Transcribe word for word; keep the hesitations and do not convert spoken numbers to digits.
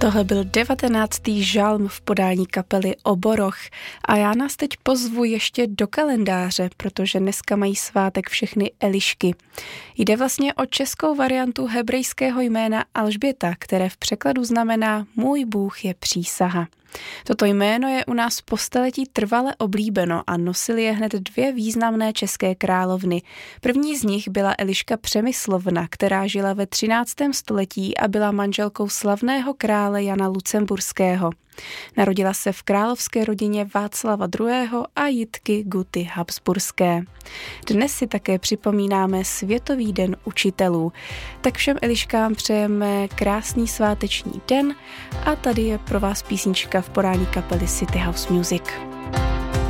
Tohle byl devatenáctý žalm v podání kapely Oboroch a já nás teď pozvu ještě do kalendáře, protože dneska mají svátek všechny Elišky. Jde vlastně o českou variantu hebrejského jména Alžběta, které v překladu znamená Můj Bůh je přísaha. Toto jméno je u nás po staletí trvale oblíbeno a nosily je hned dvě významné české královny. První z nich byla Eliška Přemyslovna, která žila ve třináctém století a byla manželkou slavného krále Jana Lucemburského. Narodila se v královské rodině Václava druhého. a Jitky Guty Habsburské. Dnes si také připomínáme Světový den učitelů. Tak všem Eliškám přejeme krásný sváteční den a tady je pro vás písnička v podání kapely City House Music.